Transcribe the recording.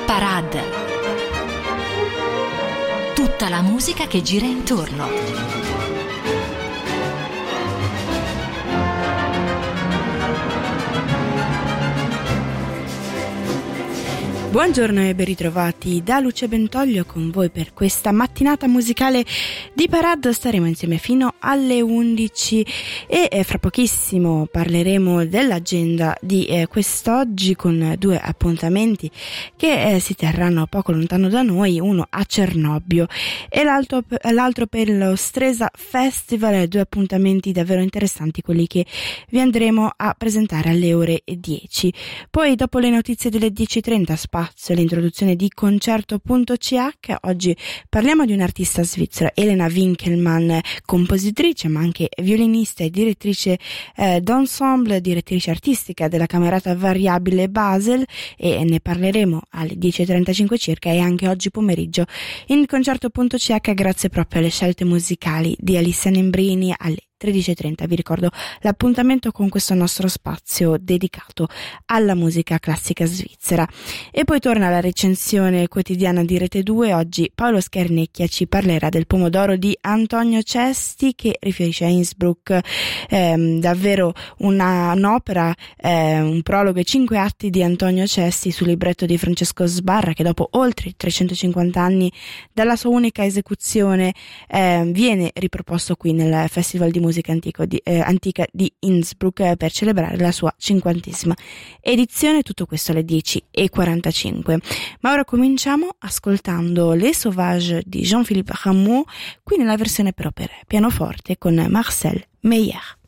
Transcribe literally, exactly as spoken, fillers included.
Parade. Tutta la musica che gira intorno. Buongiorno e ben ritrovati da Luce Bentoglio con voi per questa mattinata musicale di Parade. Staremo insieme fino alle undici e eh, fra pochissimo parleremo dell'agenda di eh, quest'oggi con due appuntamenti che eh, si terranno poco lontano da noi, uno a Cernobbio e l'altro, l'altro per lo Stresa Festival, due appuntamenti davvero interessanti, quelli che vi andremo a presentare alle ore dieci. Poi dopo le notizie delle dieci e trenta spazio all'introduzione di concerto punto c h. Oggi parliamo di un'artista svizzera, Elena Winkelmann, compositrice ma anche violinista e direttrice eh, d'ensemble, direttrice artistica della Camerata Variabile Basel, e ne parleremo alle dieci e trentacinque circa e anche oggi pomeriggio in concerto punto c h grazie proprio alle scelte musicali di Alessia Nembrini alle tredici e trenta. Vi ricordo l'appuntamento con questo nostro spazio dedicato alla musica classica svizzera. E poi torna la recensione quotidiana di Rete due. Oggi Paolo Schernecchia ci parlerà del Pomodoro di Antonio Cesti, che riferisce a Innsbruck, eh, davvero una, un'opera, eh, un prologo e cinque atti di Antonio Cesti sul libretto di Francesco Sbarra, che dopo oltre trecentocinquanta anni dalla sua unica esecuzione eh, viene riproposto qui nel Festival di Musica musica antico di, eh, antica di Innsbruck eh, per celebrare la sua cinquantesima edizione. Tutto questo alle dieci e quarantacinque. Ma ora cominciamo ascoltando Les Sauvages di Jean-Philippe Rameau, qui nella versione però per pianoforte con Marcel Meyer.